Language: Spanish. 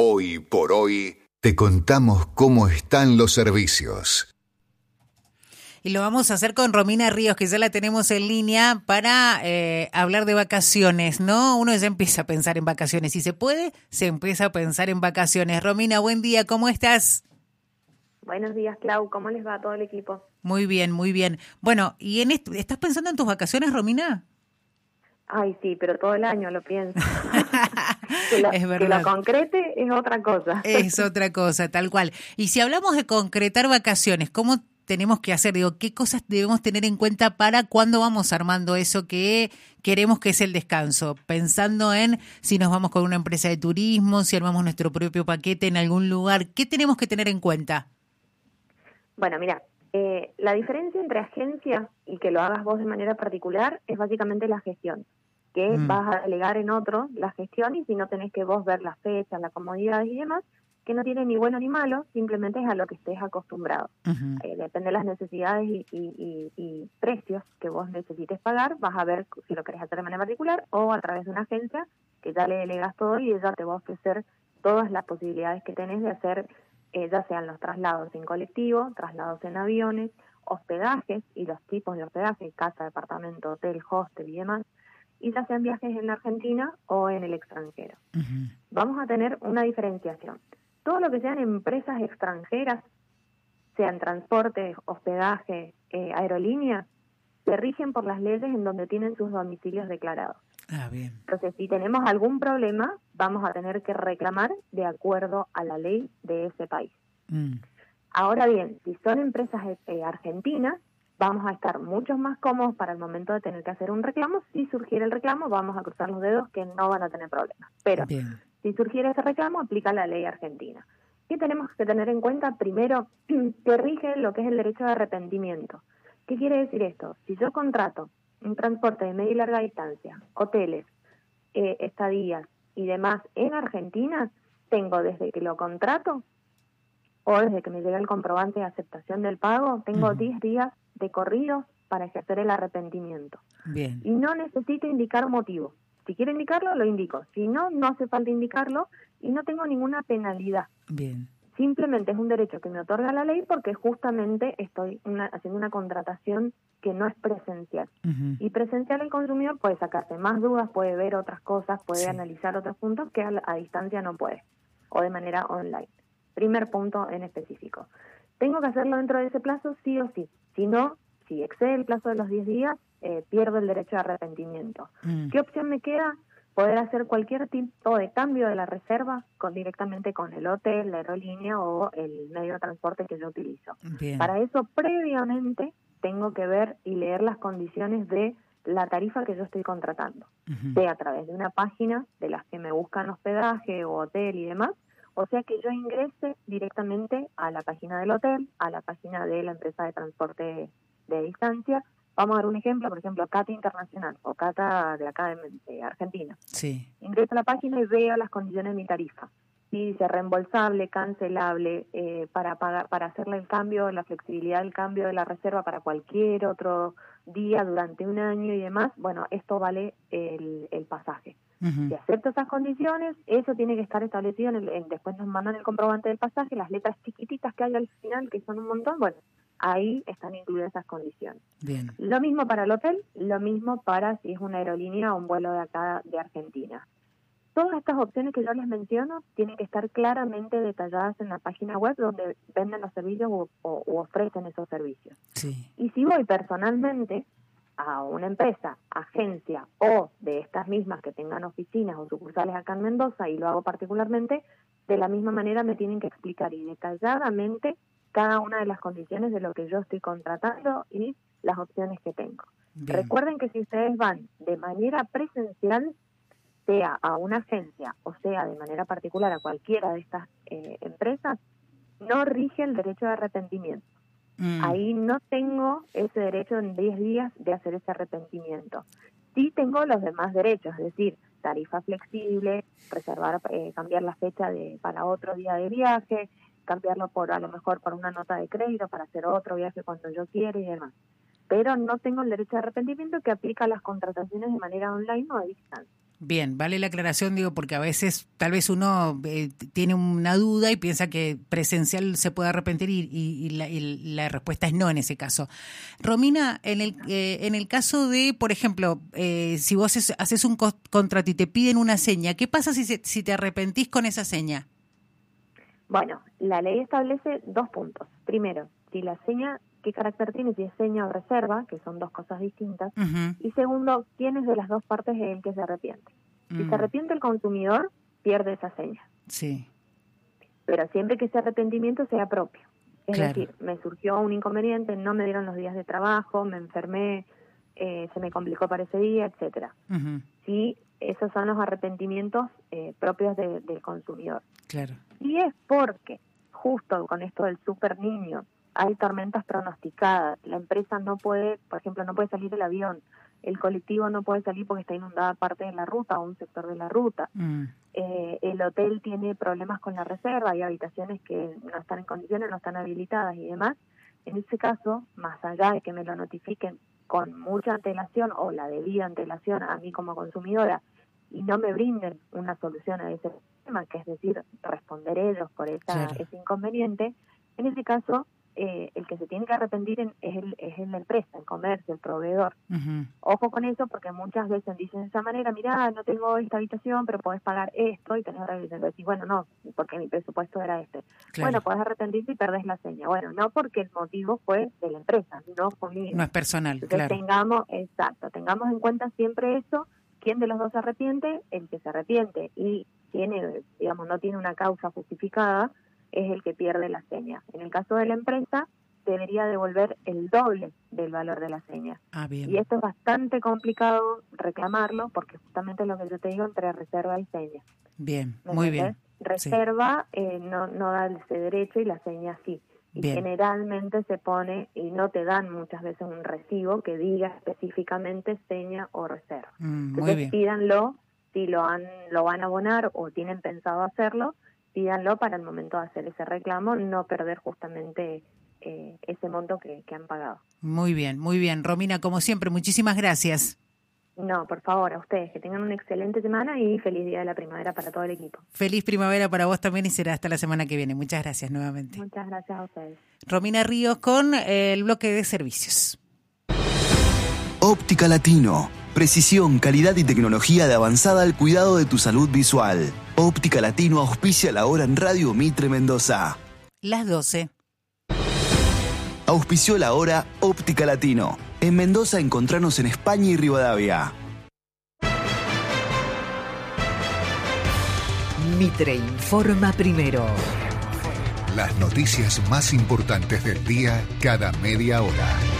Hoy por hoy te contamos cómo están los servicios. Y lo vamos a hacer con Romina Ríos, que ya la tenemos en línea para hablar de vacaciones, ¿no? Uno ya empieza a pensar en vacaciones. Si se puede, se empieza a pensar en vacaciones. Romina, buen día, ¿cómo estás? Buenos días, Clau. ¿Cómo les va a todo el equipo? Muy bien, muy bien. Bueno, ¿y estás pensando en tus vacaciones, Romina? Ay, sí, pero todo el año lo pienso. Es verdad. Que lo concrete es otra cosa. Es otra cosa, tal cual. Y si hablamos de concretar vacaciones, ¿cómo tenemos que hacer? Digo, ¿qué cosas debemos tener en cuenta para cuando vamos armando eso que queremos que es el descanso? Pensando en si nos vamos con una empresa de turismo, si armamos nuestro propio paquete en algún lugar, ¿qué tenemos que tener en cuenta? Bueno, mira, la diferencia entre agencias y que lo hagas vos de manera particular es básicamente la gestión, que vas a delegar en otro la gestión y si no tenés que vos ver las fechas, las comodidades y demás, que no tiene ni bueno ni malo, simplemente es a lo que estés acostumbrado. Depende de las necesidades y precios que vos necesites pagar, vas a ver si lo querés hacer de manera particular o a través de una agencia que ya le delegas todo y ella te va a ofrecer todas las posibilidades que tenés de hacer, ya sean los traslados en colectivo, traslados en aviones, hospedajes y los tipos de hospedaje, casa, departamento, hotel, hostel y demás, y ya sean viajes en la Argentina o en el extranjero. Vamos a tener una diferenciación. Todo lo que sean empresas extranjeras, sean transporte, hospedaje, aerolíneas, se rigen por las leyes en donde tienen sus domicilios declarados. Bien. Entonces, si tenemos algún problema, vamos a tener que reclamar de acuerdo a la ley de ese país. Ahora bien, si son empresas argentinas, vamos a estar mucho más cómodos para el momento de tener que hacer un reclamo. Si surgiera el reclamo, vamos a cruzar los dedos que no van a tener problemas. Pero si surgiera ese reclamo, aplica la ley argentina. ¿Qué tenemos que tener en cuenta? Primero, que rige lo que es el derecho de arrepentimiento. ¿Qué quiere decir esto? Si yo contrato un transporte de media y larga distancia, hoteles, estadías y demás en Argentina, tengo desde que lo contrato o desde que me llega el comprobante de aceptación del pago, tengo 10 días de corrido para ejercer el arrepentimiento. Bien. Y no necesito indicar motivo. Si quiero indicarlo, lo indico. Si no, no hace falta indicarlo y no tengo ninguna penalidad. Bien. Simplemente es un derecho que me otorga la ley porque justamente estoy haciendo una contratación que no es presencial. Y presencial el consumidor puede sacarse más dudas, puede ver otras cosas, puede analizar otros puntos que a distancia no puede, o de manera online. Primer punto en específico. ¿Tengo que hacerlo dentro de ese plazo? Sí o sí. Si no, si excede el plazo de los 10 días, pierdo el derecho de arrepentimiento. ¿Qué opción me queda? Poder hacer cualquier tipo de cambio de la reserva directamente con el hotel, la aerolínea o el medio de transporte que yo utilizo. Bien. Para eso, previamente, tengo que ver y leer las condiciones de la tarifa que yo estoy contratando, sea a través de una página de las que me buscan hospedaje o hotel y demás, o sea que yo ingrese directamente a la página del hotel, a la página de la empresa de transporte de distancia. Vamos a dar un ejemplo, por ejemplo, Cata Internacional o Cata de acá de Argentina. Sí. Ingreso a la página y veo las condiciones de mi tarifa. Si dice reembolsable, cancelable, para pagar, para hacerle el cambio, la flexibilidad del cambio de la reserva para cualquier otro día durante un año y demás, bueno, esto vale el pasaje. Si acepto esas condiciones, eso tiene que estar establecido después nos mandan el comprobante del pasaje, las letras chiquititas que hay al final, que son un montón, bueno, ahí están incluidas esas condiciones. Bien. Lo mismo para el hotel, lo mismo para si es una aerolínea o un vuelo de acá de Argentina. Todas estas opciones que yo les menciono tienen que estar claramente detalladas en la página web donde venden los servicios u ofrecen esos servicios. Sí. Y si voy personalmente a una empresa, agencia o de estas mismas que tengan oficinas o sucursales acá en Mendoza y lo hago particularmente, de la misma manera me tienen que explicar y detalladamente cada una de las condiciones de lo que yo estoy contratando y las opciones que tengo. Bien. Recuerden que si ustedes van de manera presencial, sea a una agencia o sea de manera particular a cualquiera de estas empresas, no rige el derecho de arrepentimiento. Ahí no tengo ese derecho en 10 días de hacer ese arrepentimiento. Sí tengo los demás derechos, es decir, tarifa flexible, reservar, cambiar la fecha para otro día de viaje, cambiarlo a lo mejor por una nota de crédito para hacer otro viaje cuando yo quiera y demás. Pero no tengo el derecho de arrepentimiento que aplica a las contrataciones de manera online o a distancia. Bien, vale la aclaración, digo, porque a veces tal vez uno tiene una duda y piensa que presencial se puede arrepentir y la respuesta es no en ese caso. Romina, en el caso de, por ejemplo, si vos haces un contrato y te piden una seña, ¿qué pasa si te arrepentís con esa seña? Bueno, la ley establece 2 puntos. Primero, si la seña, qué carácter tiene, si es seña o reserva, que son 2 cosas distintas. Uh-huh. Y segundo, quién es de las 2 partes el que se arrepiente. Si se arrepiente el consumidor, pierde esa seña. Sí. Pero siempre que ese arrepentimiento sea propio. Es claro. decir, me surgió un inconveniente, no me dieron los días de trabajo, me enfermé, se me complicó para ese día, etcétera. Uh-huh. Sí, esos son los arrepentimientos propios del consumidor. Claro. Y es porque, justo con esto del super niño, hay tormentas pronosticadas, la empresa no puede, por ejemplo, no puede salir del avión, el colectivo no puede salir porque está inundada parte de la ruta o un sector de la ruta. El hotel tiene problemas con la reserva, hay habitaciones que no están en condiciones, no están habilitadas y demás. En ese caso, más allá de que me lo notifiquen con mucha antelación o la debida antelación a mí como consumidora y no me brinden una solución a ese problema, que es decir, responder ellos por claro. ese inconveniente, en ese caso el que se tiene que arrepentir es la empresa, el comercio, el proveedor. Uh-huh. Ojo con eso, porque muchas veces dicen de esa manera, mirá, no tengo esta habitación, pero podés pagar esto, y tenés otra habitación. Decís, bueno, no, porque mi presupuesto era este. Claro. Bueno, podés arrepentirte y perdés la seña. Bueno, no porque el motivo fue de la empresa, no conmigo. No es personal, entonces, claro. tengamos en cuenta siempre eso. ¿Quién de los dos se arrepiente? El que se arrepiente y tiene, digamos, no tiene una causa justificada, es el que pierde la seña. En el caso de la empresa, debería devolver el doble del valor de la seña. Ah, bien. Y esto es bastante complicado reclamarlo, porque justamente es lo que yo te digo entre reserva y seña. Bien, muy bien. Reserva no da ese derecho y la seña sí. Y bien. Generalmente se pone, y no te dan muchas veces un recibo que diga específicamente seña o reserva. Muy Entonces bien. pídanlo, si lo van a abonar o tienen pensado hacerlo, pídanlo para el momento de hacer ese reclamo, no perder justamente ese monto que han pagado. Muy bien, muy bien. Romina, como siempre, muchísimas gracias. No, por favor, a ustedes, que tengan una excelente semana y feliz Día de la Primavera para todo el equipo. Feliz primavera para vos también y será hasta la semana que viene. Muchas gracias nuevamente. Muchas gracias a ustedes. Romina Ríos con el bloque de servicios. Óptica Latino. Precisión, calidad y tecnología de avanzada al cuidado de tu salud visual. Óptica Latino auspicia la hora en Radio Mitre Mendoza. Las 12. Auspició la hora Óptica Latino. En Mendoza encontranos en España y Rivadavia. Mitre informa primero. Las noticias más importantes del día cada media hora.